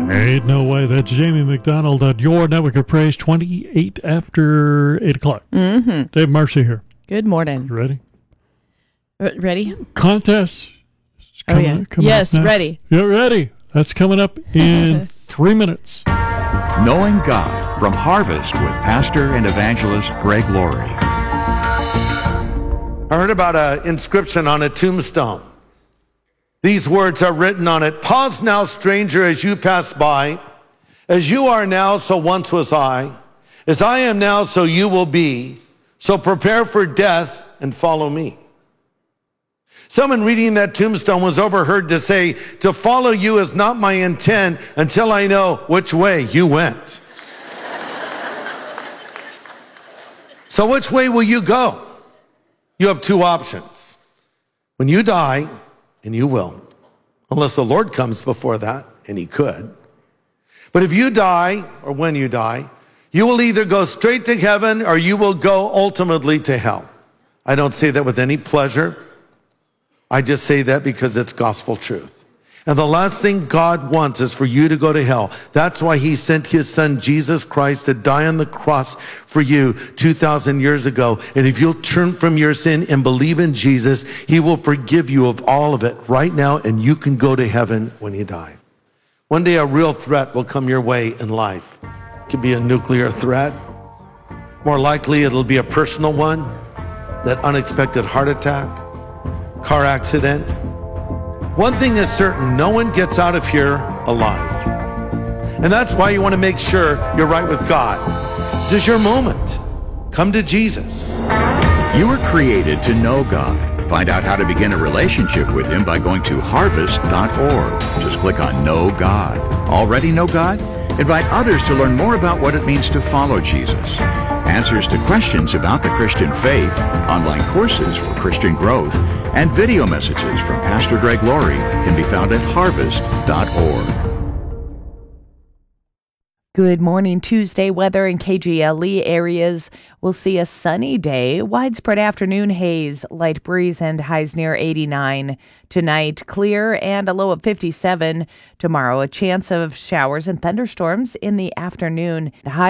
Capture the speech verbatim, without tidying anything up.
Ain't no way. That's Jamie McDonald at your network of praise, twenty-eight after eight o'clock. Mm-hmm. Dave Marcy here. Good morning. You ready? R- ready? Contest. Oh, yeah. Yes, ready. You're ready. That's coming up in three minutes. Knowing God from Harvest with Pastor and Evangelist Greg Laurie. I heard about an inscription on a tombstone. These words are written on it. Pause now, stranger, as you pass by. As you are now, so once was I. As I am now, so you will be. So prepare for death and follow me. Someone reading that tombstone was overheard to say, to follow you is not my intent until I know which way you went. So which way will you go? You have two options. When you die, and you will, unless the Lord comes before that, and he could. But if you die, or when you die, you will either go straight to heaven or you will go ultimately to hell. I don't say that with any pleasure. I just say that because it's gospel truth. And the last thing God wants is for you to go to hell. That's why he sent his son, Jesus Christ, to die on the cross for you two thousand years ago. And if you'll turn from your sin and believe in Jesus, he will forgive you of all of it right now, and you can go to heaven when you die. One day a real threat will come your way in life. It could be a nuclear threat. More likely it'll be a personal one, that unexpected heart attack, car accident. One thing is certain, no one gets out of here alive. And that's why you want to make sure you're right with God. This is your moment. Come to Jesus. You were created to know God. Find out how to begin a relationship with him by going to harvest dot org. Just click on Know God. Already know God? Invite others to learn more about what it means to follow Jesus. Answers to questions about the Christian faith, online courses for Christian growth, and video messages from Pastor Greg Laurie can be found at harvest dot org. Good morning. Tuesday weather in K G L E areas. We'll see a sunny day, widespread afternoon haze, light breeze, and highs near eighty-nine. Tonight, clear and a low of fifty-seven. Tomorrow, a chance of showers and thunderstorms in the afternoon. High